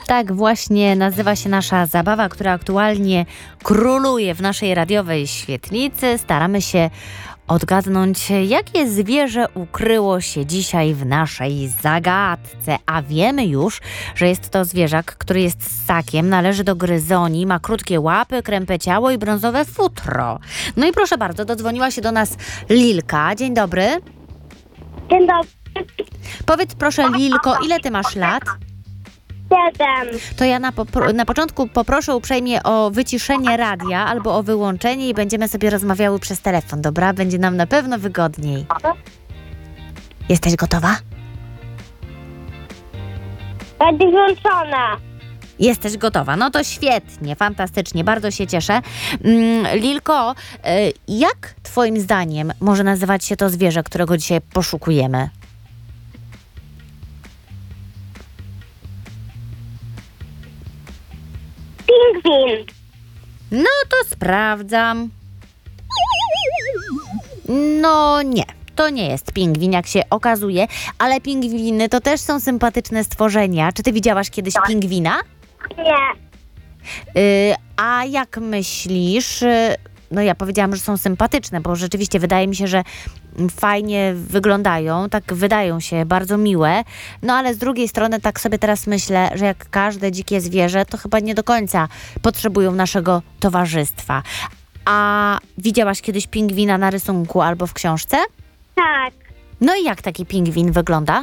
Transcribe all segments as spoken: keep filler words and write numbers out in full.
Tak właśnie nazywa się nasza zabawa, która aktualnie króluje w naszej radiowej świetlicy. Staramy się odgadnąć, jakie zwierzę ukryło się dzisiaj w naszej zagadce. A wiemy już, że jest to zwierzak, który jest ssakiem, należy do gryzoni, ma krótkie łapy, krępe ciało i brązowe futro. No i proszę bardzo, dodzwoniła się do nas Lilka. Dzień dobry. Dzień dobry. Powiedz proszę, Lilko, ile ty masz lat? Siedem. To ja na, popro- na początku poproszę uprzejmie o wyciszenie radia albo o wyłączenie i będziemy sobie rozmawiały przez telefon, dobra? Będzie nam na pewno wygodniej. Jesteś gotowa? Będzie włączona. Jesteś gotowa. No to świetnie, fantastycznie, bardzo się cieszę. Mm, Lilko, y, jak twoim zdaniem może nazywać się to zwierzę, którego dzisiaj poszukujemy? Pingwin. No to sprawdzam. No nie, to nie jest pingwin, jak się okazuje, ale pingwiny to też są sympatyczne stworzenia. Czy ty widziałaś kiedyś pingwina? Nie. Y, a jak myślisz? y, No ja powiedziałam, że są sympatyczne, bo rzeczywiście wydaje mi się, że fajnie wyglądają, tak wydają się bardzo miłe. No ale z drugiej strony tak sobie teraz myślę, że jak każde dzikie zwierzę, to chyba nie do końca potrzebują naszego towarzystwa. A widziałaś kiedyś pingwina na rysunku albo w książce? Tak. No i jak taki pingwin wygląda?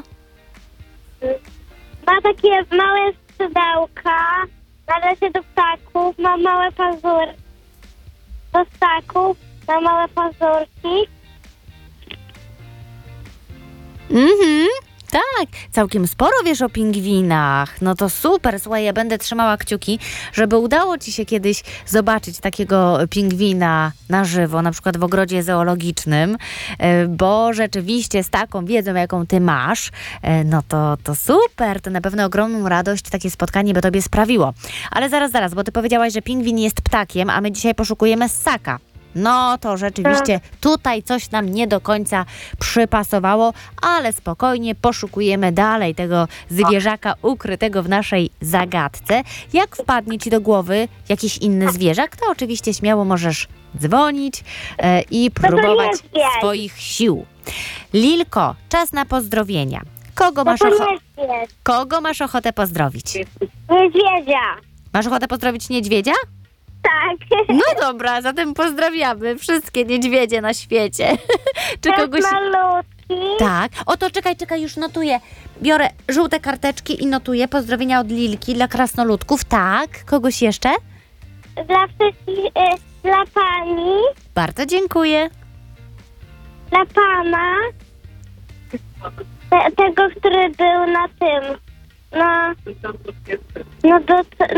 Ma takie małe skrzydełka. Należy do ptaków. Ma małe pazurki. Do ssaków. Ma małe pazurki. Mhm, tak, całkiem sporo wiesz o pingwinach. No to super, słuchaj, ja będę trzymała kciuki, żeby udało ci się kiedyś zobaczyć takiego pingwina na żywo, na przykład w ogrodzie zoologicznym, e, bo rzeczywiście z taką wiedzą, jaką ty masz, e, no to, to super, to na pewno ogromną radość takie spotkanie by tobie sprawiło. Ale zaraz, zaraz, bo ty powiedziałaś, że pingwin jest ptakiem, a my dzisiaj poszukujemy ssaka. No to rzeczywiście tutaj coś nam nie do końca przypasowało, ale spokojnie poszukujemy dalej tego zwierzaka ukrytego w naszej zagadce. Jak wpadnie ci do głowy jakiś inny zwierzak, to oczywiście śmiało możesz dzwonić e, i próbować niedźwiedź. swoich sił. Lilko, czas na pozdrowienia. Kogo masz, To ocho- niedźwiedź. kogo masz ochotę pozdrowić? Niedźwiedzia. Masz ochotę pozdrowić niedźwiedzia? Tak. No dobra, zatem pozdrawiamy wszystkie niedźwiedzie na świecie. Czy Jest kogoś... malutki. Tak. Oto czekaj, czekaj, już notuję. Biorę żółte karteczki i notuję pozdrowienia od Lilki dla krasnoludków. Tak. Kogoś jeszcze? Dla wszystkich, y, dla pani, Bardzo dziękuję. dla pana, te, tego, który był na tym, na, no do,